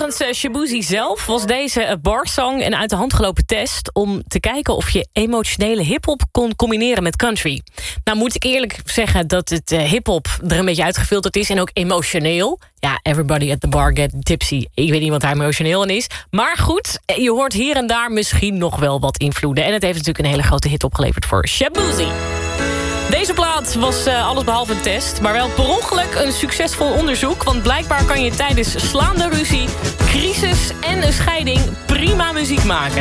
Volgens Shaboozey zelf was deze een barsong een uit de hand gelopen test om te kijken of je emotionele hiphop kon combineren met country. Nou moet ik eerlijk zeggen dat het hiphop er een beetje uitgefilterd is en ook emotioneel. Ja, everybody at the bar get tipsy. Ik weet niet wat daar emotioneel aan is. Maar goed, je hoort hier en daar misschien nog wel wat invloeden. En het heeft natuurlijk een hele grote hit opgeleverd voor Shaboozey. Deze plaat was alles behalve een test, maar wel per ongeluk een succesvol onderzoek. Want blijkbaar kan je tijdens slaande ruzie, crisis en een scheiding prima muziek maken.